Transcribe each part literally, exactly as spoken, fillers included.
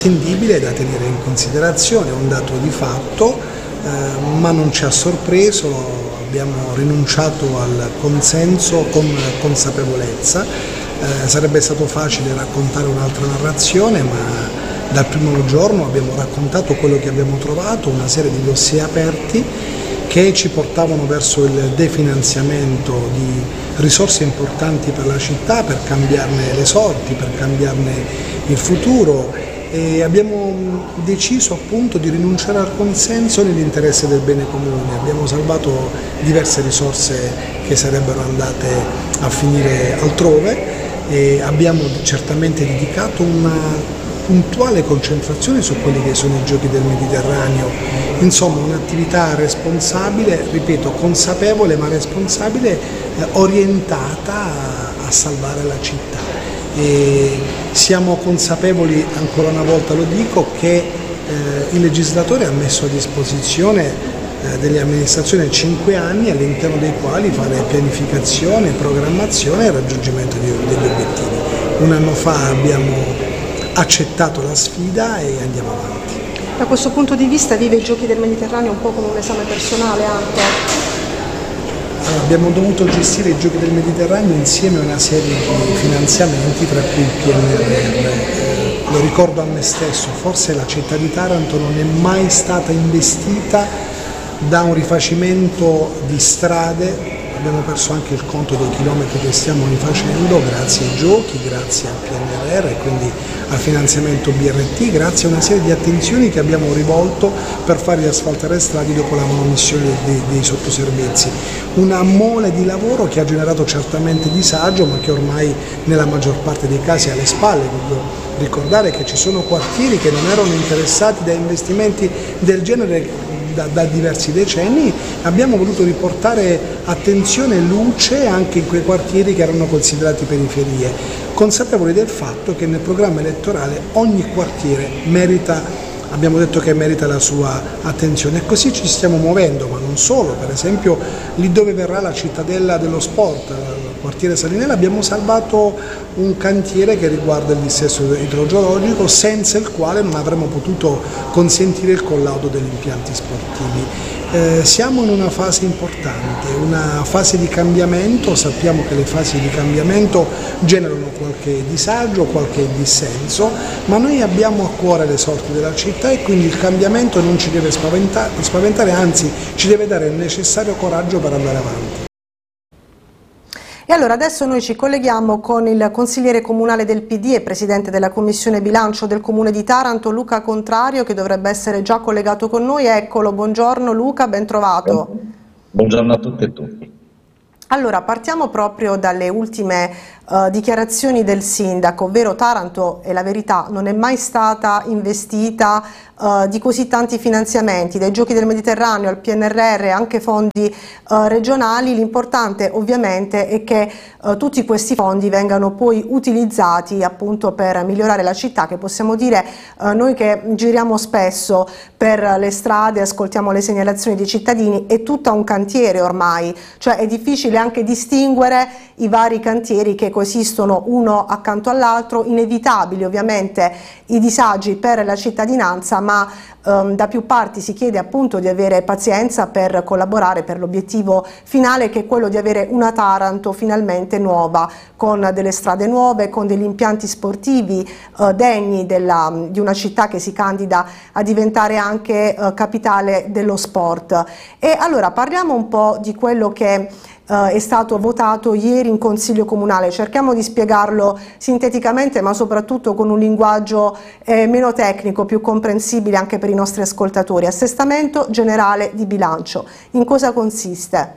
attendibile da tenere in considerazione, è un dato di fatto, eh, ma non ci ha sorpreso, abbiamo rinunciato al consenso con consapevolezza. Eh, sarebbe stato facile raccontare un'altra narrazione, ma dal primo giorno abbiamo raccontato quello che abbiamo trovato, una serie di dossier aperti che ci portavano verso il definanziamento di risorse importanti per la città, per cambiarne le sorti, per cambiarne il futuro. E abbiamo deciso appunto di rinunciare al consenso nell'interesse del bene comune. Abbiamo salvato diverse risorse che sarebbero andate a finire altrove e abbiamo certamente dedicato una puntuale concentrazione su quelli che sono i giochi del Mediterraneo. Insomma, un'attività responsabile, ripeto, consapevole ma responsabile, eh, orientata a, a salvare la città. E siamo consapevoli, ancora una volta lo dico, che eh, il legislatore ha messo a disposizione eh, delle amministrazioni cinque anni all'interno dei quali fare pianificazione, programmazione e raggiungimento di, degli obiettivi. Un anno fa abbiamo accettato la sfida e andiamo avanti. Da questo punto di vista vive i Giochi del Mediterraneo un po' come un esame personale anche? Abbiamo dovuto gestire i Giochi del Mediterraneo insieme a una serie di finanziamenti, tra cui il P N R R. Eh, lo ricordo a me stesso, forse la città di Taranto non è mai stata investita da un rifacimento di strade. Abbiamo perso anche il conto dei chilometri che stiamo rifacendo grazie ai giochi, grazie al P N R R e quindi al finanziamento B R T, grazie a una serie di attenzioni che abbiamo rivolto per far riasfaltare strade dopo la manomissione dei, dei sottoservizi. Una mole di lavoro che ha generato certamente disagio, ma che ormai nella maggior parte dei casi è alle spalle. Voglio ricordare che ci sono quartieri che non erano interessati da investimenti del genere Da, da diversi decenni. Abbiamo voluto riportare attenzione e luce anche in quei quartieri che erano considerati periferie, consapevoli del fatto che nel programma elettorale ogni quartiere merita, abbiamo detto che merita la sua attenzione e così ci stiamo muovendo, ma non solo. Per esempio lì dove verrà la cittadella dello sport, il quartiere Salinella, abbiamo salvato un cantiere che riguarda il dissesto idrogeologico, senza il quale non avremmo potuto consentire il collaudo degli impianti sportivi. Eh, siamo in una fase importante, una fase di cambiamento. Sappiamo che le fasi di cambiamento generano qualche disagio, qualche dissenso, ma noi abbiamo a cuore le sorti della città e quindi il cambiamento non ci deve spaventare, spaventare anzi ci deve dare il necessario coraggio per andare avanti. E allora adesso noi ci colleghiamo con il consigliere comunale del P D e presidente della commissione bilancio del comune di Taranto, Luca Contrario, che dovrebbe essere già collegato con noi. Eccolo, buongiorno Luca, ben trovato. Buongiorno a tutte e tutti. Allora, partiamo proprio dalle ultime uh, dichiarazioni del sindaco, ovvero Taranto, è la verità, non è mai stata investita uh, di così tanti finanziamenti, dai Giochi del Mediterraneo al P N R R, anche fondi uh, regionali. L'importante ovviamente è che uh, tutti questi fondi vengano poi utilizzati appunto per migliorare la città, che possiamo dire uh, noi che giriamo spesso per le strade, ascoltiamo le segnalazioni dei cittadini, è tutto un cantiere ormai, cioè è difficile anche distinguere i vari cantieri che coesistono uno accanto all'altro, inevitabili ovviamente i disagi per la cittadinanza, ma um, da più parti si chiede appunto di avere pazienza per collaborare per l'obiettivo finale, che è quello di avere una Taranto finalmente nuova, con delle strade nuove, con degli impianti sportivi uh, degni della, di una città che si candida a diventare anche uh, capitale dello sport. E allora parliamo un po' di quello che Uh, è stato votato ieri in Consiglio Comunale. Cerchiamo di spiegarlo sinteticamente, ma soprattutto con un linguaggio eh, meno tecnico, più comprensibile anche per i nostri ascoltatori. Assestamento generale di bilancio. In cosa consiste?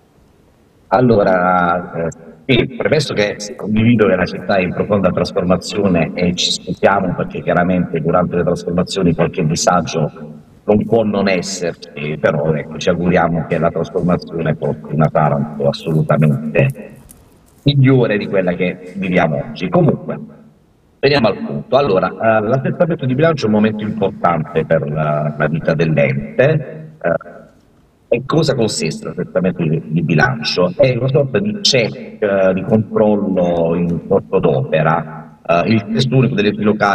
Allora, eh, sì, premesso che condivido che la città è in profonda trasformazione e ci scusiamo perché chiaramente durante le trasformazioni qualche disagio non può non esserci, però ecco, ci auguriamo che la trasformazione porti una Taranto assolutamente migliore di quella che viviamo oggi. Comunque, veniamo al punto. Allora, eh, l'assestamento di bilancio è un momento importante per la, la vita dell'ente. Eh, e cosa consiste l'assestamento di, di bilancio? È una sorta di check, eh, di controllo in corso d'opera. Eh, il testo unico degli enti locali